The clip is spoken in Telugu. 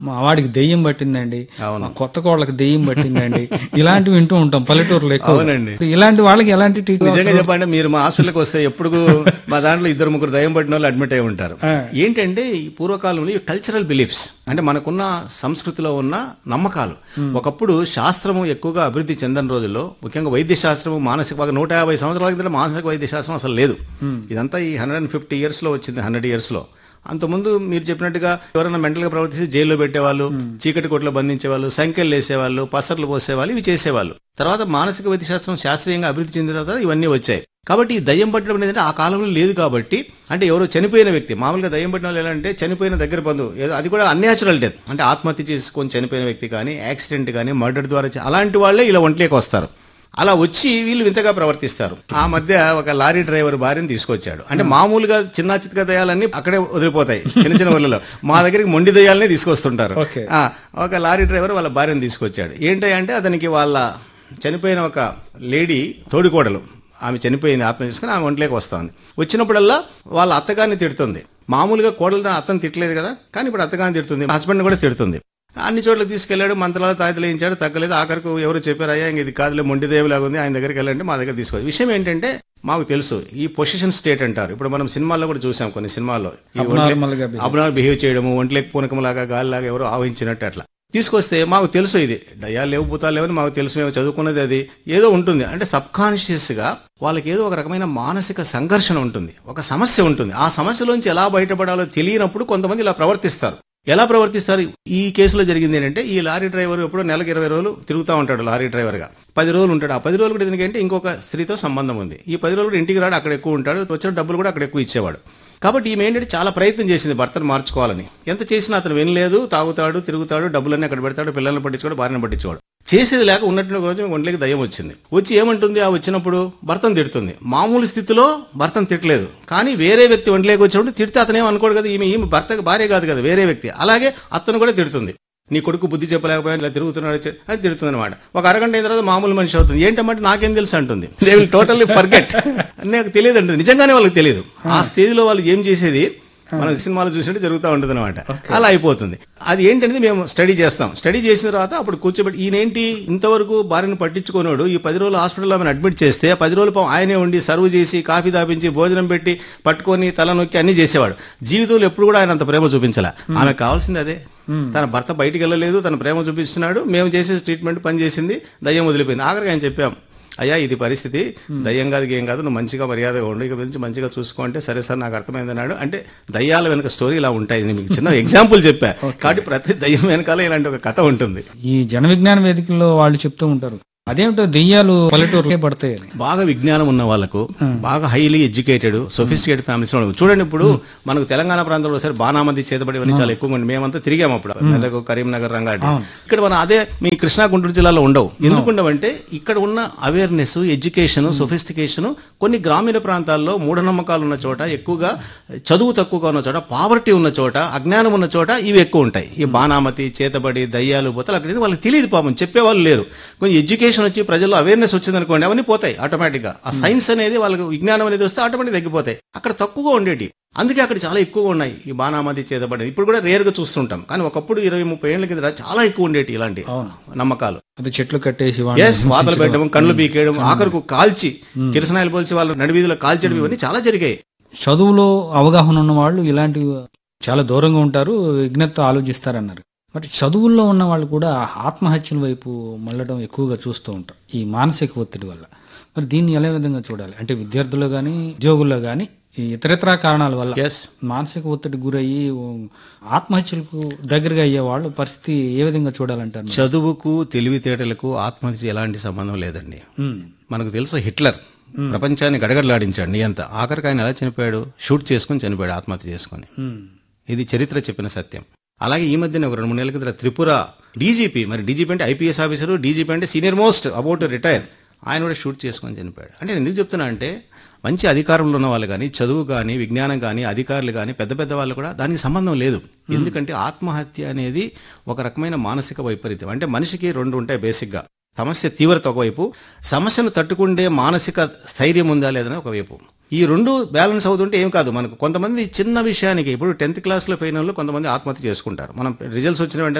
మా వాడికి దెయ్యం పట్టిందండి, అవును. మా కొత్త కోళ్ళకి దెయ్యం పట్టిందండి, ఇలాంటివి వింటూ ఉంటాం పల్లెటూరులో ఎక్కువ. అవునండి. ఇలాంటి వాళ్ళకి ఎలాంటి ట్రీట్మెంట్? నిజంగా చెప్పండి, మీరు మా హాస్పిటల్కి వస్తే ఎప్పుడు మా దాంట్లో 2-3 దయ్యం పట్టిన వాళ్ళు అడ్మిట్ అయి ఉంటారు. ఏంటంటే ఈ పూర్వకాలంలో ఈ కల్చరల్ బిలీఫ్స్ అంటే మనకున్న సంస్కృతిలో ఉన్న నమ్మకాలు. ఒకప్పుడు శాస్త్రము ఎక్కువగా అభివృద్ధి చెందని రోజుల్లో, ముఖ్యంగా వైద్య శాస్త్రము మానసిక 150 సంవత్సరాల కింద మానసిక వైద్య శాస్త్రం అసలు లేదు. ఇదంతా ఈ 150 ఇయర్స్ లో వచ్చింది, 100 ఇయర్స్ లో. అంతకుముందు మీరు చెప్పినట్టుగా ఎవరైనా మెంటల్ గా ప్రవర్తిస్తే జైల్లో పెట్టేవాళ్ళు, చీకటి కొట్లో బంధించేవాళ్ళు, సంఖ్యలు వేసేవాళ్ళు, పసర్లు పోసేవాళ్ళు, ఇవి చేసేవాళ్ళు. తర్వాత మానసిక వైద్య శాస్త్రం శాస్త్రీయంగా అభివృద్ధి చెందిన తర్వాత ఇవన్నీ వచ్చాయి. కాబట్టి ఈ దయ్యం పట్టడం అనేది ఆ కాలంలో లేదు. కాబట్టి అంటే ఎవరో చనిపోయిన వ్యక్తి, మామూలుగా దయ్యం పట్టిన వాళ్ళు ఎలా అంటే చనిపోయిన దగ్గర బంధువు, అది కూడా అన్యాచురల్ డెత్ అంటే ఆత్మహత్య చేసుకొని చనిపోయిన వ్యక్తి కానీ, యాక్సిడెంట్ కానీ, మర్డర్ ద్వారా అలాంటి వాళ్ళే ఇలా ఒంట్లోకి వస్తారు. అలా వచ్చి వీళ్ళు వింతగా ప్రవర్తిస్తారు. ఆ మధ్య ఒక లారీ డ్రైవర్ భార్యను తీసుకొచ్చాడు. అంటే మామూలుగా చిన్న చిత్క దయాలన్నీ అక్కడే వదిలిపోతాయి చిన్న చిన్న ఊళ్ళలో. మా దగ్గరికి మొండి దయాలనే తీసుకొస్తుంటారు. ఒక లారీ డ్రైవర్ వాళ్ళ భార్యను తీసుకొచ్చాడు. ఏంటంటే అతనికి వాళ్ళ చనిపోయిన ఒక లేడీ తోడికోడలు, ఆమె చనిపోయింది, ఆత్మ చేసుకుని ఆమె ఒంట్లోకి వస్తుంది. వచ్చినప్పుడల్లా వాళ్ళ అత్తగారిని తిడుతుంది. మామూలుగా కోడలు అత్తను తిట్టలేదు కదా, కానీ ఇప్పుడు అత్తగారిని తిడుతుంది, హస్బెండ్ కూడా తిడుతుంది. అన్ని చోట్లకి తీసుకెళ్లాడు, మంత్రాలు తాయితలు వేయించాడు, తగ్గలేదు. ఆఖరికి ఎవరు చెప్పారు, అయ్యా ఇది కాదులే మొండిదేవులాగా ఉంది, ఆయన దగ్గరికి వెళ్ళండి, మా దగ్గర తీసుకోవాలి. విషయం ఏంటంటే మాకు తెలుసు ఈ పొజిషన్ స్టేట్ అంటారు. ఇప్పుడు మనం సినిమాల్లో కూడా చూసాం, కొన్ని సినిమాల్లో అబ్నార్మల్ బిహేవ్ చేయడము, ఒంట్లేకి పూనకంలాగా గాలిలాగా ఎవరో ఆవహించినట్టు అట్లా తీసుకొస్తే మాకు తెలుసు ఇది దయ్యాలు లేవు, భూతాలు లేవని మాకు తెలుసు, మేము చదువుకున్నది అది ఏదో ఉంటుంది. అంటే సబ్ కాన్షియస్ గా వాళ్ళకి ఏదో ఒక రకమైన మానసిక సంఘర్షణ ఉంటుంది, ఒక సమస్య ఉంటుంది. ఆ సమస్యలోంచి ఎలా బయటపడాలో తెలియనప్పుడు కొంతమంది ఇలా ప్రవర్తిస్తారు. ఎలా ప్రవర్తిస్తారు? ఈ కేసులో జరిగింది ఏంటంటే, ఈ లారీ డ్రైవర్ ఎప్పుడో నెలకు 20 రోజులు తిరుగుతూ ఉంటాడు లారీ డ్రైవర్ గా. 10 రోజులు ఉంటాడు. ఆ 10 రోజులు కూడా ఎందుకంటే ఇంకొక స్త్రీతో సంబంధం ఉంది. ఈ 10 రోజులు కూడా ఇంటికి రాడు, అక్కడ ఎక్కువ ఉంటాడు, వచ్చిన డబ్బులు కూడా అక్కడ ఎక్కువ ఇచ్చేవాడు. కాబట్టి ఈమె ఏంటంటే చాలా ప్రయత్నం చేసింది భర్తను మార్చుకోవాలని. ఎంత చేసినా అతను వినలేదు, తాగుతాడు, తిరుగుతాడు, డబ్బులన్నీ అక్కడ పెడతాడు, పిల్లల్ని పట్టించుకోడు, భార్యను పట్టించుకోడు. చేసేది లేక ఉన్నట్టు రోజు ఒంట్లోకి దయ్యం వచ్చింది. వచ్చి ఏమంటుంది, ఆ వచ్చినప్పుడు భర్తను తిడుతుంది. మామూలు స్థితిలో భర్తను తిట్టలేదు, కానీ వేరే వ్యక్తి ఒంట్లోకి వచ్చినప్పుడు తిడితే అతనేం అనుకోడు కదా, ఈమె భర్తకు భార్య కాదు కదా, వేరే వ్యక్తి. అలాగే అతను కూడా తిడుతుంది. నీ కొడుకు బుద్ధి చెప్పలేకపోయినా ఇలా తిరుగుతున్నాడు అని తిడుతుంది అనమాట. ఒక అరగంట అయిన తర్వాత మామూలు మనిషి అవుతుంది. ఏంటంటే నాకేం తెలుసు అంటుంది. They will totally forget. నాకు తెలియదు అంటుంది. నిజంగానే వాళ్ళకి తెలియదు. ఆ స్టేజ్లో వాళ్ళు ఏం చేసేది మనం సినిమాలో చూసినట్టు జరుగుతూ ఉంటుంది అనమాట. అలా అయిపోతుంది. అది ఏంటనేది మేము స్టడీ చేస్తాం. స్టడీ చేసిన తర్వాత అప్పుడు కూర్చోబెట్టి, ఈయనేంటి ఇంతవరకు భార్యను పట్టించుకోనాడు, ఈ 10 రోజులు హాస్పిటల్లో ఆమెను అడ్మిట్ చేస్తే 10 రోజులు ఆయనే ఉండి సర్వ్ చేసి, కాఫీ దాపించి, భోజనం పెట్టి, పట్టుకొని తల నొక్కి అన్ని చేసేవాడు. జీవితంలో ఎప్పుడు కూడా ఆయన అంత ప్రేమ చూపించాల. ఆమెకు కావాల్సింది అదే. తన భర్త బయటికి వెళ్ళలేదు, తన ప్రేమ చూపిస్తున్నాడు, మేము చేసే ట్రీట్మెంట్ పనిచేసింది, దయ్యం వదిలిపోయింది. ఆఖరికి ఆయన చెప్పాం, అయ్యా ఇది పరిస్థితి, దయ్యం కాదు ఏం కాదు, నువ్వు మంచిగా మర్యాదగా ఉండు, ఇక నుంచి మంచిగా చూసుకో అంటే, సరే సార్ నాకు అర్థమైంది అన్నాడు. అంటే దయ్యాల వెనక స్టోరీ ఇలా ఉంటాయి. నేను మీకు చిన్న ఎగ్జాంపుల్ చెప్పా. కాబట్టి ప్రతి దయ్యం వెనకాల ఇలాంటి ఒక కథ ఉంటుంది. ఈ జన విజ్ఞాన వేదికల్లో వాళ్ళు చెప్తూ ఉంటారు, అదేమిటో దెయ్యాలు పల్లెటూరుకే పడతాయి. బాగా విజ్ఞానం ఉన్న వాళ్ళకు, బాగా హైలీ ఎడ్యుకేటెడ్ సొఫిస్టికేటెడ్ ఫ్యామిలీస్ చూడండి. ఇప్పుడు మనకు తెలంగాణ ప్రాంతంలో సరే బాణామతి చేతబడి చాలా ఎక్కువగా ఉంది. మేమంతా తిరిగాము అప్పుడు మెదక్, కరీంనగర్, రంగారెడ్డి. ఇక్కడ మన అదే మీ కృష్ణా, గుంటూరు జిల్లాలో ఉండవు. ఎందుకు ఉండవంటే ఇక్కడ ఉన్న అవేర్నెస్, ఎడ్యుకేషన్, సొఫిస్టికేషన్ కొన్ని గ్రామీణ ప్రాంతాల్లో మూఢనమ్మకాలు ఉన్న చోట, ఎక్కువగా చదువు తక్కువగా ఉన్న చోట, పావర్టీ ఉన్న చోట, అజ్ఞానం ఉన్న చోట ఇవి ఎక్కువ ఉంటాయి. ఈ బాణామతి, చేతబడి, దయ్యాలు, పోతాలు అక్కడ వాళ్ళకి తెలియదు, పాపం చెప్పేవాళ్ళు లేరు. కొంచెం ఎడ్యుకేషన్ వచ్చి ప్రజల్లో అవేర్నెస్ వచ్చింది అనుకోండి, అవన్నీ పోతాయి ఆటోమేటిక్ గా. ఆ సైన్స్ అనేది వాళ్ళకి, విజ్ఞానం అనేది వస్తే ఆటోమేటిక్ తగ్గిపోతాయి. అక్కడ తక్కువగా ఉండేటి, అందుకే అక్కడ చాలా ఎక్కువగా ఉన్నాయి ఈ బాణామతి, చేతబడి. ఇప్పుడు కూడా రేర్ గా చూస్తుంటాం, కానీ ఒకప్పుడు 20-30 ఏళ్ల కింద చాలా ఎక్కువ ఉండేటి ఇలాంటి నమ్మకాలు. చెట్లు కట్టేసి వాతలు పెట్టడం, కళ్ళు పీకేయడం, ఆఖరికి కాల్చి కిరసనాయలు పోల్చి వాళ్ళు నడివీధిలో కాల్చడం, ఇవన్నీ చాలా జరిగాయి. చదువులో అవగాహన ఉన్న వాళ్ళు ఇలాంటివి చాలా దూరంగా ఉంటారు, విజ్ఞతతో ఆలోచిస్తారన్నారు. మరి చదువుల్లో ఉన్న వాళ్ళు కూడా ఆత్మహత్యల వైపు మళ్ళడం ఎక్కువగా చూస్తూ ఉంటారు ఈ మానసిక ఒత్తిడి వల్ల. మరి దీన్ని ఎలా విధంగా చూడాలి? అంటే విద్యార్థుల్లో కానీ, ఉద్యోగుల్లో కానీ ఇతరత్రా కారణాల వల్ల మానసిక ఒత్తిడి గురయ్యి ఆత్మహత్యలకు దగ్గరగా అయ్యే వాళ్ళ పరిస్థితి ఏ విధంగా చూడాలంటారు? చదువుకు, తెలివితేటలకు ఆత్మహత్య ఎలాంటి సంబంధం లేదండి. మనకు తెలుసు, హిట్లర్ ప్రపంచాన్ని గడగడలాడించాడు నియంత. ఆఖరికి ఆయన ఎలా చనిపోయాడు? షూట్ చేసుకుని చనిపోయాడు, ఆత్మహత్య చేసుకుని. ఇది చరిత్ర చెప్పిన సత్యం. అలాగే ఈ మధ్యన ఒక 2-3 నెలల కింద త్రిపుర డీజీపీ, మరి డీజీపీ అంటే ఐపీఎస్ ఆఫీసరు, డీజీపీ అంటే సీనియర్ మోస్ట్ అబౌట్ రిటైర్, ఆయన కూడా షూట్ చేసుకొని చనిపోయాడు. అంటే నేను ఎందుకు చెప్తున్నా అంటే, మంచి అధికారంలో ఉన్న వాళ్ళు కానీ, చదువు కానీ, విజ్ఞానం కానీ, అధికారులు కానీ, పెద్ద పెద్ద వాళ్ళు కూడా దానికి సంబంధం లేదు. ఎందుకంటే ఆత్మహత్య అనేది ఒక రకమైన మానసిక వైపరీత్యం. అంటే మనిషికి 2 ఉంటాయి బేసిక్గా. సమస్య తీవ్రత ఒకవైపు, సమస్యను తట్టుకుండే మానసిక స్థైర్యం ఉందా లేదని ఒకవైపు. ఈ రెండు బ్యాలెన్స్ అవుతుంటే ఏం కాదు. మనకు కొంతమంది చిన్న విషయానికి ఇప్పుడు 10th క్లాస్ లో పోయిన వాళ్ళు కొంతమంది ఆత్మహత్య చేసుకుంటారు. మనం రిజల్ట్స్ వచ్చిన వెంటనే